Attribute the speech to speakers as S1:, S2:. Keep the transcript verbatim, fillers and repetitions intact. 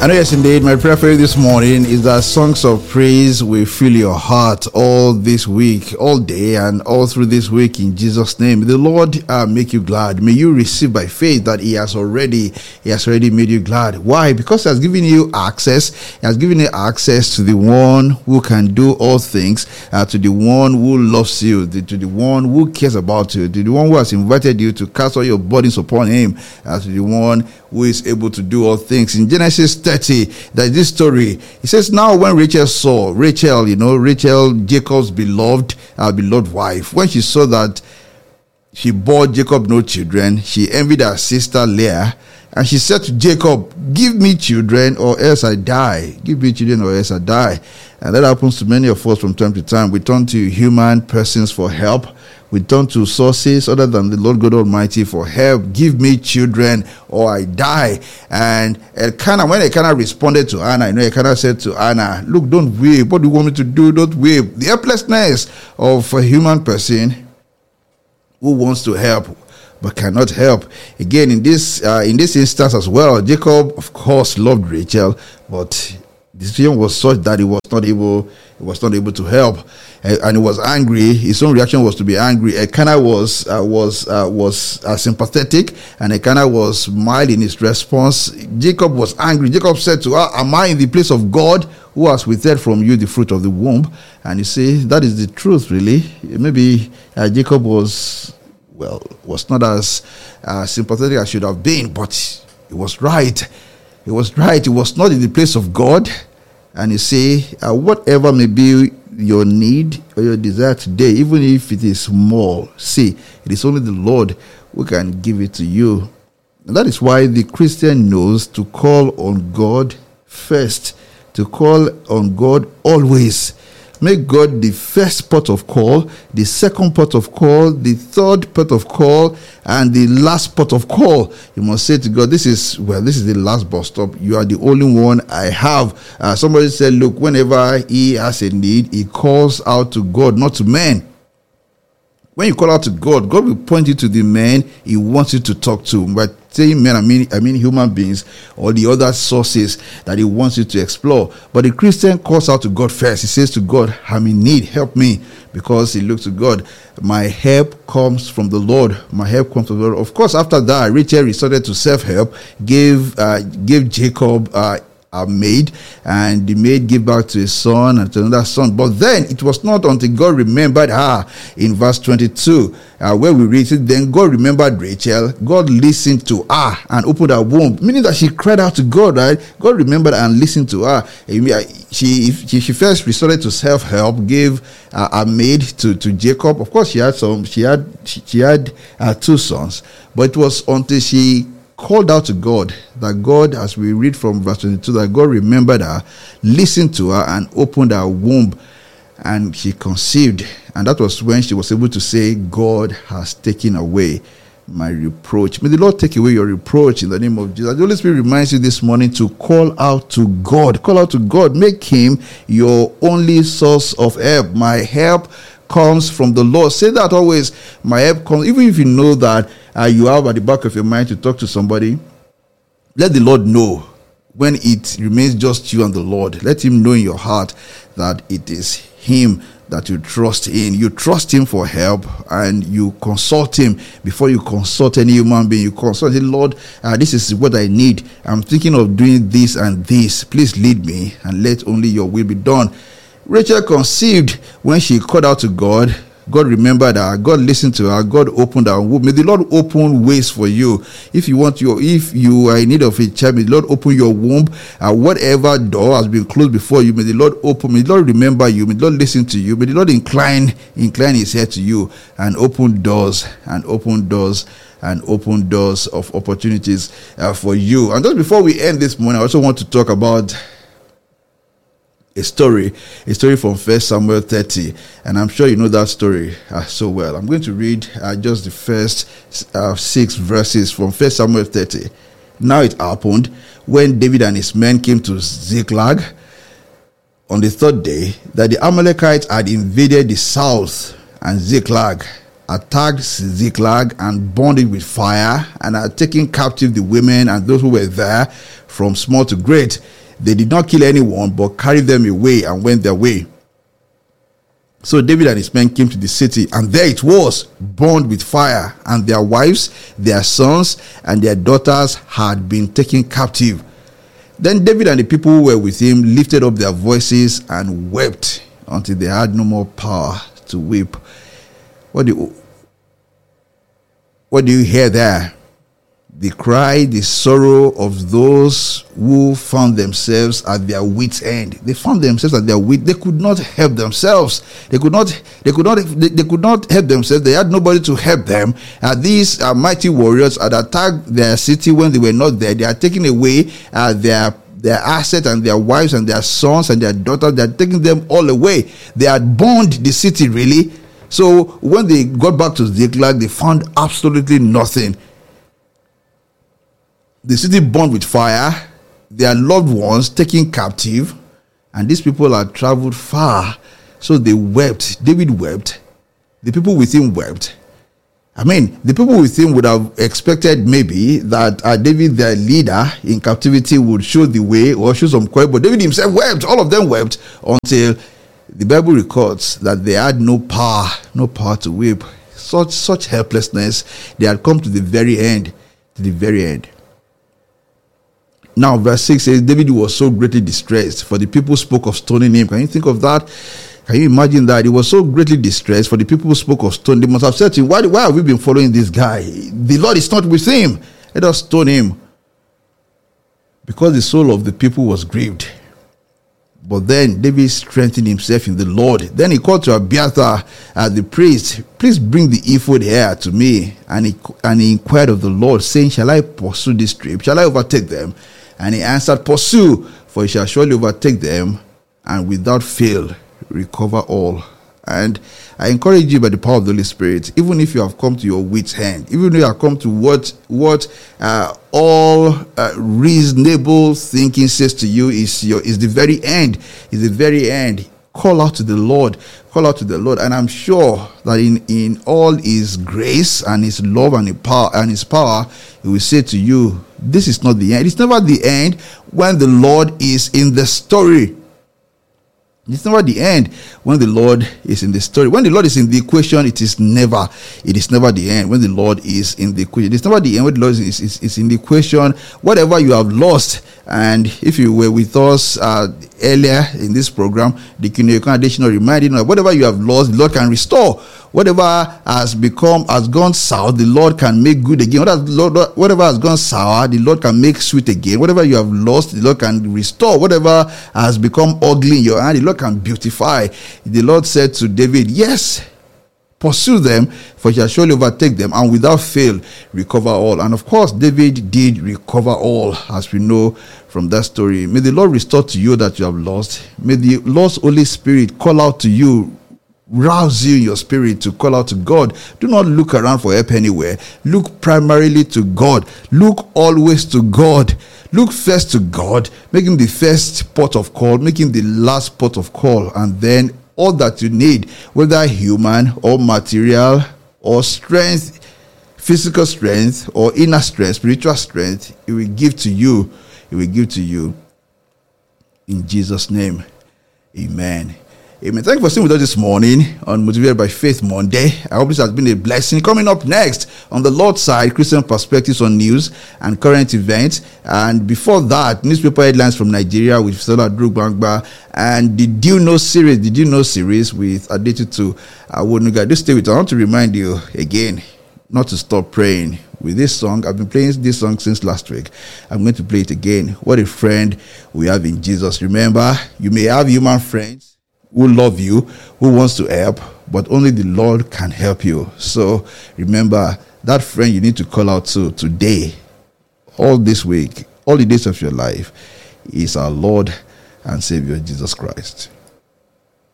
S1: And yes, indeed, my prayer for you this morning is that songs of praise will fill your heart all this week, all day, and all through this week in Jesus' name. The Lord uh, make you glad. May you receive by faith that He has already, He has already made you glad. Why? Because He has given you access. He has given you access to the one who can do all things, uh, to the one who loves you, the, to the one who cares about you, to the one who has invited you to cast all your burdens upon Him, uh, to the one who is able to do all things. In Genesis thirty, there's this story. It says, now when Rachel saw, Rachel, you know, Rachel, Jacob's beloved, uh, beloved wife, when she saw that she bore Jacob no children, she envied her sister Leah, and she said to Jacob, give me children or else I die. Give me children or else I die. And that happens to many of us from time to time. We turn to human persons for help. We turn to sources other than the Lord God Almighty for help. Give me children or I die. And Elkanah, when Elkanah responded to Anna, you know, Elkanah said to Anna, look, don't weep. What do you want me to do? Don't weep. The helplessness of a human person who wants to help but cannot help. Again, in this uh, in this instance as well, Jacob, of course, loved Rachel, but the situation was such that he was not able, he was not able to help, uh, and he was angry. His own reaction was to be angry. Elkanah was uh, was uh, was uh, sympathetic, and Elkanah was mild in his response. Jacob was angry. Jacob said to her, "Am I in the place of God, who has withheld from you the fruit of the womb?" And you see, that is the truth, really. Maybe uh, Jacob was, well, was not as uh, sympathetic as should have been, but he was right. He was right. He was not in the place of God. And you see, uh, whatever may be your need or your desire today, even if it is small, see, it is only the Lord who can give it to you. And that is why the Christian knows to call on God first, to call on God always. Make God the first port of call, the second port of call, the third port of call, and the last port of call. You must say to God, this is, well, this is the last bus stop. You are the only one I have. Uh, somebody said, look, whenever he has a need, he calls out to God, not to men. When you call out to God, God will point you to the man He wants you to talk to. But saying men, I mean, I mean human beings or the other sources that He wants you to explore. But the Christian calls out to God first. He says to God, I'm in need, help me. Because he looks to God. My help comes from the Lord. My help comes from the Lord. Of course, after that, Rachel resorted to self-help, gave, uh, gave Jacob uh, a maid, and the maid gave back to his son and to another son. But then it was not until God remembered her in verse twenty-two, uh, where we read it, then God remembered Rachel. God listened to her and opened her womb, meaning that she cried out to God, right? God remembered and listened to her. She she, she first resorted to self-help, gave uh, a maid to, to Jacob. Of course, she had some. She had she, she had uh, two sons, but it was until she called out to God that God, as we read from verse twenty-two, that God remembered her, listened to her, and opened her womb, and she conceived. And that was when she was able to say, God has taken away my reproach. May the Lord take away your reproach in the name of Jesus. The Holy Spirit reminds you this morning to call out to God. Call out to God. Make Him your only source of help. My help comes from the Lord. Say that always. My help comes, even if you know that uh, you have at the back of your mind to talk to somebody. Let the Lord know when it remains just you and the Lord. Let Him know in your heart that it is Him that you trust in. You trust Him for help, and you consult Him before you consult any human being. You consult Him, Lord, uh, this is what I need. I'm thinking of doing this and this. Please lead me, and let only your will be done. Rachel conceived when she called out to God. God remembered her. God listened to her. God opened her womb. May the Lord open ways for you. If you want your, if you are in need of a child, may the Lord open your womb. Uh, whatever door has been closed before you, may the Lord open. May the Lord remember you. May the Lord listen to you. May the Lord incline, incline His head to you, and open doors, and open doors, and open doors of opportunities uh, for you. And just before we end this morning, I also want to talk about a story, a story from First Samuel thirty, and I'm sure you know that story uh, so well. I'm going to read uh, just the first uh, six verses from First Samuel thirty. Now it happened, when David and his men came to Ziklag on the third day, that the Amalekites had invaded the south, and Ziklag attacked Ziklag and burned it with fire, and had taken captive the women and those who were there from small to great. They did not kill anyone, but carried them away and went their way. So David and his men came to the city, and there it was, burned with fire, and their wives, their sons, and their daughters had been taken captive. Then David and the people who were with him lifted up their voices and wept until they had no more power to weep. What do you, what do you hear there? The cry, the sorrow of those who found themselves at their wits' end. They found themselves at their wit. They could not help themselves. They could not. They could not. They, they could not help themselves. They had nobody to help them. Uh, these uh, mighty warriors had attacked their city when they were not there. They had taken away uh, their their assets and their wives and their sons and their daughters. They had taken them all away. They had burned the city, really. So when they got back to Ziklag, they found absolutely nothing. The city burned with fire, their loved ones taken captive, and these people had traveled far. So they wept. David wept. The people with him wept. I mean, the people with him would have expected maybe that uh, David, their leader in captivity, would show the way or show some courage, but David himself wept. All of them wept until the Bible records that they had no power, no power to weep. Such, such helplessness. They had come to the very end, to the very end. Now, verse six says, David was so greatly distressed, for the people spoke of stoning him. Can you think of that? Can you imagine that? He was so greatly distressed, for the people who spoke of stoning. They must have said to him, why, why have we been following this guy? The Lord is not with him. Let us stone him. Because the soul of the people was grieved. But then David strengthened himself in the Lord. Then he called to Abiathar, uh, the priest, please bring the ephod here to me. And he, and he inquired of the Lord, saying, shall I pursue this trip? Shall I overtake them? And he answered, pursue, for he shall surely overtake them, and without fail recover all. And I encourage you by the power of the Holy Spirit, even if you have come to your wit's end, even if you have come to what what uh, all uh, reasonable thinking says to you is your is the very end, is the very end. Call out to the Lord, call out to the Lord, and I'm sure that in in all His grace and His love and His power and His power, He will say to you, "This is not the end. It's never the end when the Lord is in the story." It's never the end when the Lord is in the story. When the Lord is in the equation, it is never, it is never the end. When the Lord is in the equation, it's never the end when the Lord is, is, is in the equation. Whatever you have lost, and if you were with us uh, earlier in this program, the congregation reminded you, whatever you have lost, the Lord can restore. Whatever has become, has gone sour, the Lord can make good again. Whatever has gone sour, the Lord can make sweet again. Whatever you have lost, the Lord can restore. Whatever has become ugly in your hand, the Lord can beautify. The Lord said to David, yes, pursue them, for he shall surely overtake them, and without fail recover all. And of course, David did recover all, as we know from that story. May the Lord restore to you that you have lost. May the Lord's Holy Spirit call out to you, rouse you in your spirit to call out to God. Do not look around for help anywhere. Look primarily to God. Look always to God. Look first to God. Make him the first port of call. Make him the last port of call. And then all that you need, whether human or material or strength, physical strength or inner strength, spiritual strength, he will give to you. He will give to you. In Jesus' name, amen. Amen. Thank you for staying with us this morning on Motivated by Faith Monday. I hope this has been a blessing. Coming up next on the Lord's side, Christian perspectives on news and current events. And before that, newspaper headlines from Nigeria with Fisola Drugbangba, and the Do You Know series, the Do You Know series with Adetutu Awonuga. Just stay with us. I want to remind you again not to stop praying. With this song, I've been playing this song since last week. I'm going to play it again. What a friend we have in Jesus. Remember, you may have human friends who love you, who wants to help, but only the Lord can help you. So remember, that friend you need to call out to today, all this week, all the days of your life, is our Lord and Savior Jesus Christ.